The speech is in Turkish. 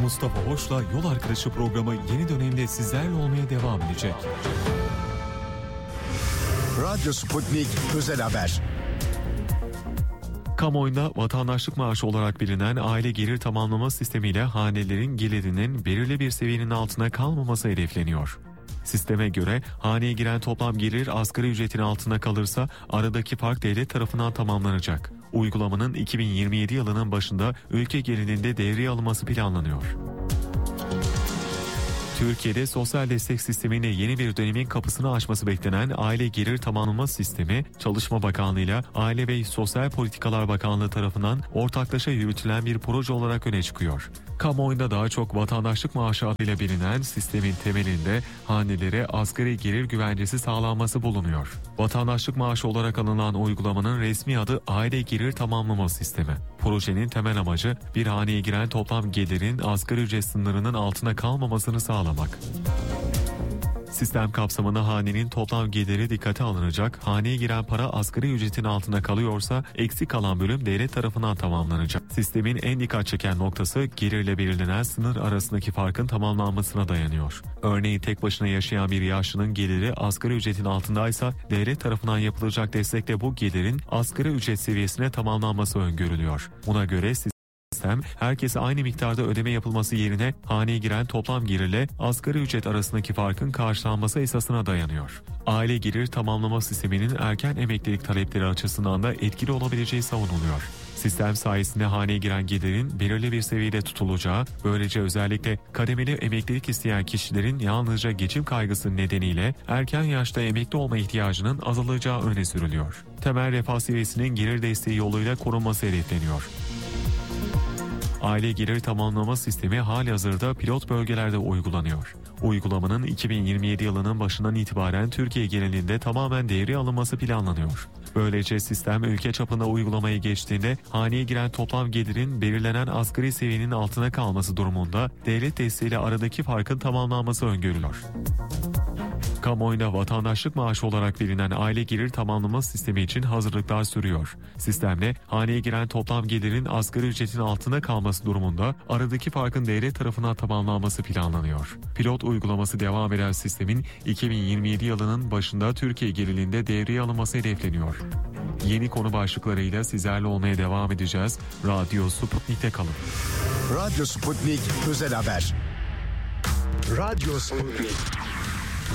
Mustafa Hoş'la Yol Arkadaşı programı yeni dönemde sizlerle olmaya devam edecek. Radyo Sputnik Özel Haber. Kamuoyunda vatandaşlık maaşı olarak bilinen aile gelir tamamlama sistemiyle hanelerin gelirinin belirli bir seviyenin altına kalmaması hedefleniyor. Sisteme göre haneye giren toplam gelir asgari ücretin altında kalırsa aradaki fark devlet tarafından tamamlanacak. Uygulamanın 2027 yılının başında ülke genelinde devreye alınması planlanıyor. Türkiye'de sosyal destek sistemine yeni bir dönemin kapısını açması beklenen aile gelir tamamlama sistemi, Çalışma Bakanlığı ile Aile ve Sosyal Politikalar Bakanlığı tarafından ortaklaşa yürütülen bir proje olarak öne çıkıyor. Kamuoyunda daha çok vatandaşlık maaşı adıyla bilinen sistemin temelinde hanelere asgari gelir güvencesi sağlanması bulunuyor. Vatandaşlık maaşı olarak alınan uygulamanın resmi adı aile gelir tamamlama sistemi. Projenin temel amacı bir haneye giren toplam gelirin asgari ücret sınırının altına kalmamasını sağlamak. Sistem kapsamında hanenin toplam geliri dikkate alınacak, haneye giren para asgari ücretin altında kalıyorsa eksik kalan bölüm devlet tarafından tamamlanacak. Sistemin en dikkat çeken noktası gelirle belirlenen sınır arasındaki farkın tamamlanmasına dayanıyor. Örneğin tek başına yaşayan bir yaşlının geliri asgari ücretin altındaysa devlet tarafından yapılacak destekle bu gelirin asgari ücret seviyesine tamamlanması öngörülüyor. Buna göre sistem herkese aynı miktarda ödeme yapılması yerine haneye giren toplam gelirle asgari ücret arasındaki farkın karşılanması esasına dayanıyor. Aile gelir tamamlama sisteminin erken emeklilik talepleri açısından da etkili olabileceği savunuluyor. Sistem sayesinde haneye giren gelirin belirli bir seviyede tutulacağı, böylece özellikle kademeli emeklilik isteyen kişilerin yalnızca geçim kaygısı nedeniyle erken yaşta emekli olma ihtiyacının azalacağı öne sürülüyor. Temel refah seviyesinin gelir desteği yoluyla korunması hedefleniyor. Aile gelir tamamlama sistemi halihazırda pilot bölgelerde uygulanıyor. Uygulamanın 2027 yılının başından itibaren Türkiye genelinde tamamen devreye alınması planlanıyor. Böylece sistem ülke çapında uygulamaya geçtiğinde haneye giren toplam gelirin belirlenen asgari seviyenin altına kalması durumunda devlet desteğiyle aradaki farkın tamamlanması öngörülüyor. Kamuoyunda vatandaşlık maaşı olarak bilinen aile gelir tamamlama sistemi için hazırlıklar sürüyor. Sistemle haneye giren toplam gelirin asgari ücretin altında kalması durumunda aradaki farkın devlet tarafından tamamlanması planlanıyor. Pilot uygulaması devam eden sistemin 2027 yılının başında Türkiye genelinde devreye alınması hedefleniyor. Yeni konu başlıklarıyla sizlerle olmaya devam edeceğiz. Radyo Sputnik'te kalın. Radyo Sputnik Özel Haber. Radyo Sputnik.